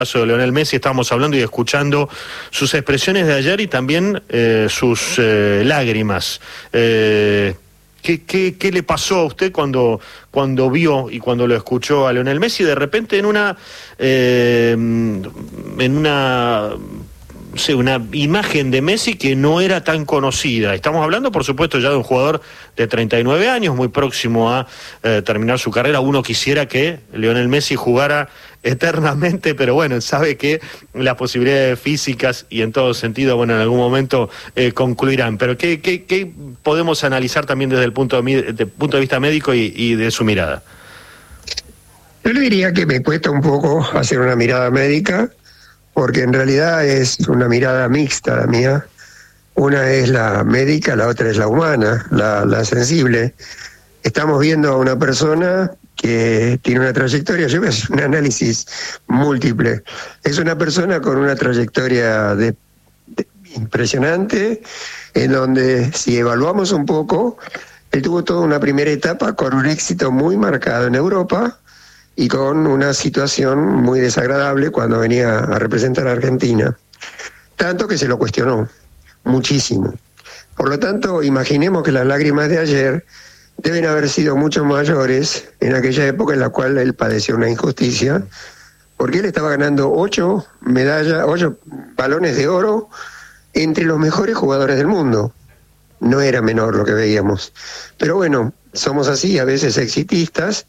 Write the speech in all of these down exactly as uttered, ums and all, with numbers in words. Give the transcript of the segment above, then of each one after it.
caso de Lionel Messi, estábamos hablando y escuchando sus expresiones de ayer y también eh, sus eh, lágrimas. Eh, ¿qué, qué, ¿Qué le pasó a usted cuando, cuando vio y cuando lo escuchó a Lionel Messi de repente en una eh, en una no sé, una imagen de Messi que no era tan conocida? Estamos hablando, por supuesto, ya de un jugador de treinta y nueve años, muy próximo a eh, terminar su carrera. Uno quisiera que Lionel Messi jugara eternamente, pero bueno, sabe que las posibilidades físicas y en todo sentido, bueno, en algún momento eh, concluirán. Pero ¿qué, qué, qué podemos analizar también desde el punto de, de, punto de vista médico y, y de su mirada? Yo le diría que me cuesta un poco hacer una mirada médica, porque en realidad es una mirada mixta la mía. Una es la médica, la otra es la humana, la, la sensible. Estamos viendo a una persona que tiene una trayectoria, yo voy a hacer un análisis múltiple. Es una persona con una trayectoria de, de, impresionante, en donde si evaluamos un poco, él tuvo toda una primera etapa con un éxito muy marcado en Europa y con una situación muy desagradable cuando venía a representar a Argentina. Tanto que se lo cuestionó muchísimo. Por lo tanto, imaginemos que las lágrimas de ayer deben haber sido mucho mayores en aquella época en la cual él padeció una injusticia, porque él estaba ganando ocho medallas, ocho balones de oro entre los mejores jugadores del mundo. No era menor lo que veíamos. Pero bueno, somos así, a veces exitistas,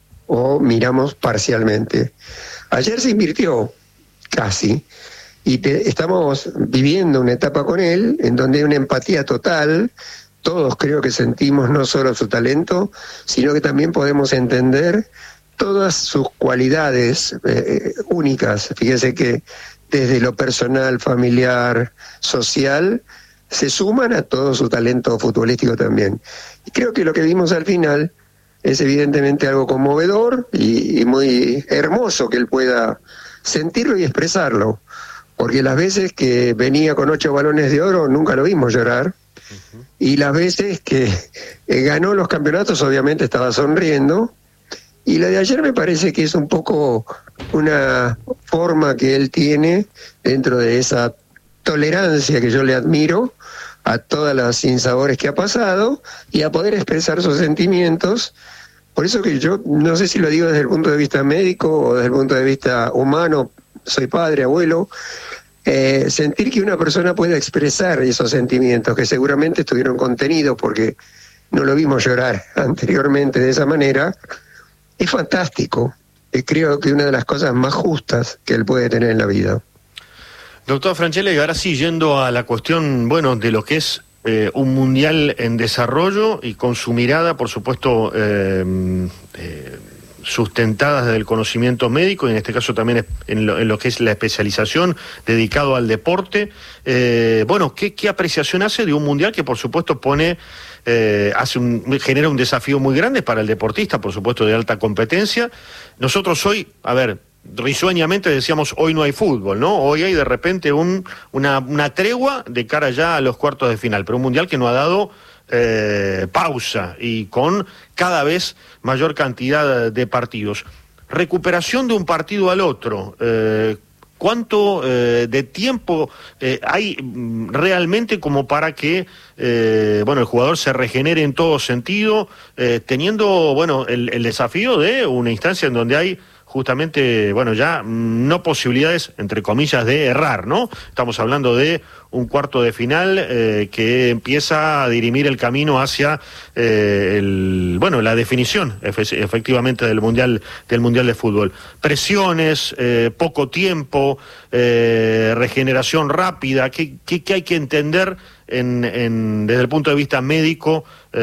o miramos parcialmente. Ayer se invirtió, casi, y te, estamos viviendo una etapa con él en donde hay una empatía total. Todos creo que sentimos no solo su talento, sino que también podemos entender todas sus cualidades eh, únicas. Fíjese que desde lo personal, familiar, social, se suman a todo su talento futbolístico también. Y creo que lo que vimos al final es evidentemente algo conmovedor y, y muy hermoso que él pueda sentirlo y expresarlo, porque las veces que venía con ocho balones de oro nunca lo vimos llorar, uh-huh. Y las veces que eh, ganó los campeonatos obviamente estaba sonriendo, y la de ayer me parece que es un poco una forma que él tiene dentro de esa tolerancia que yo le admiro a todas las sinsabores que ha pasado y a poder expresar sus sentimientos. Por eso que yo no sé si lo digo desde el punto de vista médico o desde el punto de vista humano, soy padre, abuelo, eh, sentir que una persona pueda expresar esos sentimientos que seguramente estuvieron contenidos porque no lo vimos llorar anteriormente de esa manera, es fantástico. Y creo que una de las cosas más justas que él puede tener en la vida. Doctor Franchella, y ahora sí, yendo a la cuestión, bueno, de lo que es eh, un mundial en desarrollo y con su mirada, por supuesto, eh, eh, sustentada desde el conocimiento médico, y en este caso también en lo, en lo que es la especialización dedicado al deporte. Eh, bueno, ¿qué, ¿qué apreciación hace de un mundial que, por supuesto, pone... Eh, hace un, genera un desafío muy grande para el deportista, por supuesto, de alta competencia? Nosotros hoy, a ver, risueñamente decíamos, hoy no hay fútbol, ¿no? Hoy hay de repente un, una, una tregua de cara ya a los cuartos de final, pero un mundial que no ha dado eh, pausa y con cada vez mayor cantidad de partidos. Recuperación de un partido al otro, eh, ¿cuánto eh, de tiempo eh, hay realmente como para que eh, bueno, el jugador se regenere en todo sentido, eh, teniendo bueno el, el desafío de una instancia en donde hay justamente, bueno, ya no posibilidades, entre comillas, de errar, ¿no? Estamos hablando de un cuarto de final eh, que empieza a dirimir el camino hacia eh, el, bueno, la definición efe- efectivamente del mundial del mundial de fútbol. Presiones, eh, poco tiempo, eh, regeneración rápida. ¿Qué, qué, qué hay que entender en, en, desde el punto de vista médico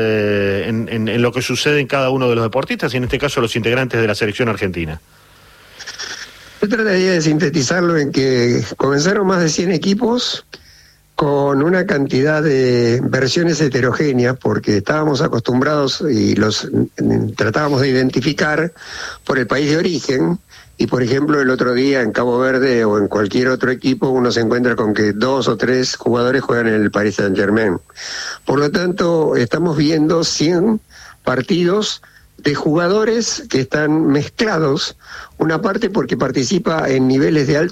eh, en, en, en lo que sucede en cada uno de los deportistas y en este caso los integrantes de la selección argentina? Yo trataría de sintetizarlo en que comenzaron más de cien equipos con una cantidad de versiones heterogéneas, porque estábamos acostumbrados y los tratábamos de identificar por el país de origen, y por ejemplo el otro día en Cabo Verde o en cualquier otro equipo uno se encuentra con que dos o tres jugadores juegan en el Paris Saint-Germain. Por lo tanto, estamos viendo cien partidos de jugadores que están mezclados, una parte porque participa en niveles de alto